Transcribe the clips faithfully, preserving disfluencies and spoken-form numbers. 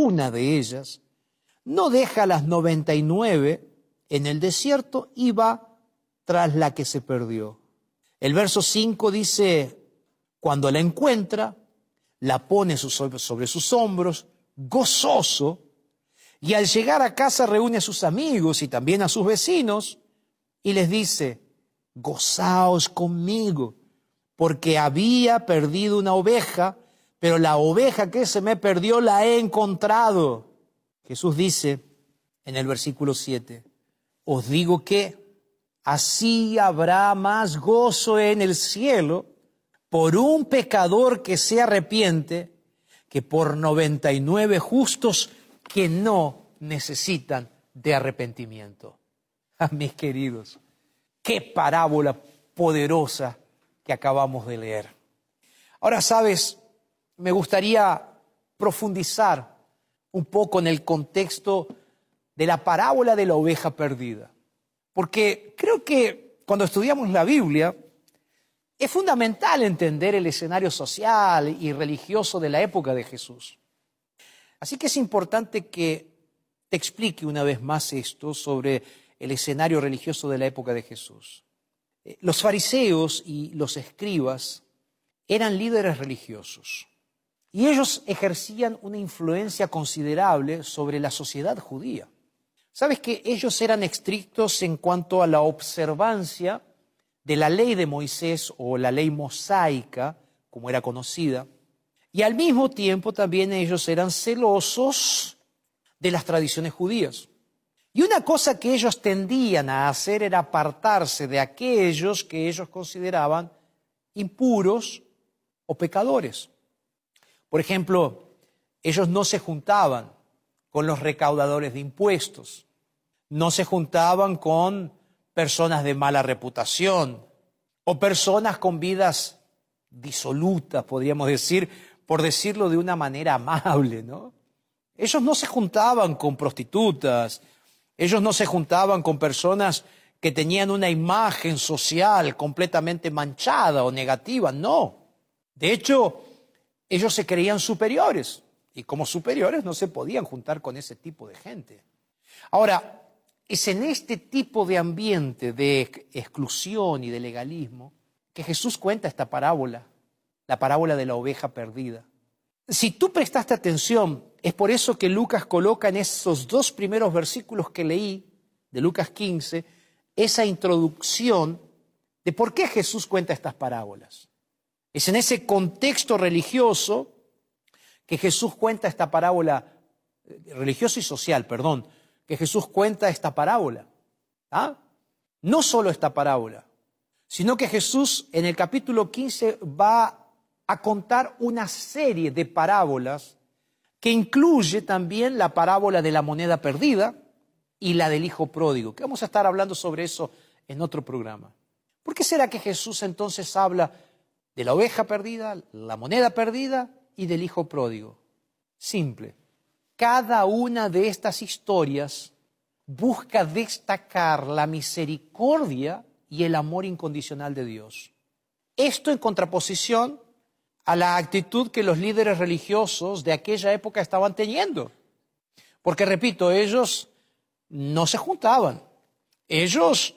una de ellas, no deja las noventa y nueve en el desierto y va tras la que se perdió. El verso cinco dice, cuando la encuentra, la pone sobre sus hombros, gozoso, y al llegar a casa reúne a sus amigos y también a sus vecinos y les dice, gozaos conmigo, porque había perdido una oveja, pero la oveja que se me perdió la he encontrado. Jesús dice en el versículo siete, os digo que así habrá más gozo en el cielo por un pecador que se arrepiente que por noventa y nueve justos que no necesitan de arrepentimiento. Ah, mis queridos, qué parábola poderosa que acabamos de leer. Ahora, sabes, me gustaría profundizar un poco en el contexto de la parábola de la oveja perdida. Porque creo que cuando estudiamos la Biblia, es fundamental entender el escenario social y religioso de la época de Jesús. Así que es importante que te explique una vez más esto sobre el escenario religioso de la época de Jesús. Los fariseos y los escribas eran líderes religiosos y ellos ejercían una influencia considerable sobre la sociedad judía. ¿Sabes que ellos eran estrictos en cuanto a la observancia de la ley de Moisés o la ley mosaica, como era conocida? Y al mismo tiempo también ellos eran celosos de las tradiciones judías. Y una cosa que ellos tendían a hacer era apartarse de aquellos que ellos consideraban impuros o pecadores. Por ejemplo, ellos no se juntaban con los recaudadores de impuestos, no se juntaban con personas de mala reputación o personas con vidas disolutas, podríamos decir, por decirlo de una manera amable, ¿no? Ellos no se juntaban con prostitutas, ellos no se juntaban con personas que tenían una imagen social completamente manchada o negativa, no. De hecho, ellos se creían superiores y como superiores no se podían juntar con ese tipo de gente. Ahora, es en este tipo de ambiente de exclusión y de legalismo que Jesús cuenta esta parábola, la parábola de la oveja perdida. Si tú prestaste atención, es por eso que Lucas coloca en esos dos primeros versículos que leí, de Lucas quince, esa introducción de por qué Jesús cuenta estas parábolas. Es en ese contexto religioso que Jesús cuenta esta parábola, religioso y social, perdón, que Jesús cuenta esta parábola. ¿Ah? No solo esta parábola, sino que Jesús en el capítulo quince va a contar una serie de parábolas que incluye también la parábola de la moneda perdida y la del hijo pródigo, que vamos a estar hablando sobre eso en otro programa. ¿Por qué será que Jesús entonces habla de la oveja perdida, la moneda perdida y del hijo pródigo? Simple. Cada una de estas historias busca destacar la misericordia y el amor incondicional de Dios. Esto en contraposición a la actitud que los líderes religiosos de aquella época estaban teniendo. Porque, repito, ellos no se juntaban. Ellos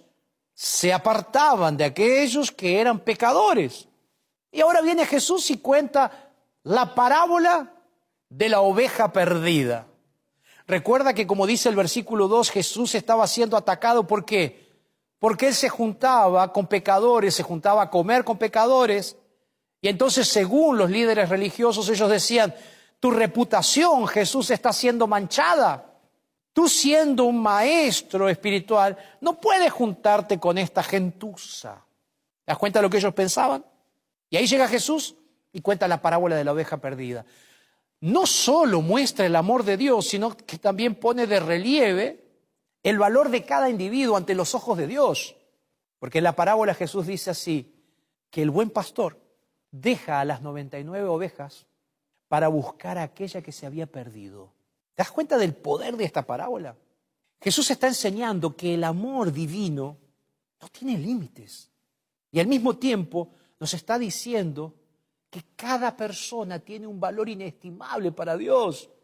se apartaban de aquellos que eran pecadores. Y ahora viene Jesús y cuenta la parábola de la oveja perdida. Recuerda que, como dice el versículo dos, Jesús estaba siendo atacado. ¿Por qué? Porque él se juntaba con pecadores, se juntaba a comer con pecadores. Y entonces, según los líderes religiosos, ellos decían, tu reputación, Jesús, está siendo manchada. Tú, siendo un maestro espiritual, no puedes juntarte con esta gentuza. ¿Te das cuenta de lo que ellos pensaban? Y ahí llega Jesús y cuenta la parábola de la oveja perdida. No solo muestra el amor de Dios, sino que también pone de relieve el valor de cada individuo ante los ojos de Dios. Porque en la parábola Jesús dice así, que el buen pastor deja a las noventa y nueve ovejas para buscar a aquella que se había perdido. ¿Te das cuenta del poder de esta parábola? Jesús está enseñando que el amor divino no tiene límites. Y al mismo tiempo nos está diciendo que cada persona tiene un valor inestimable para Dios.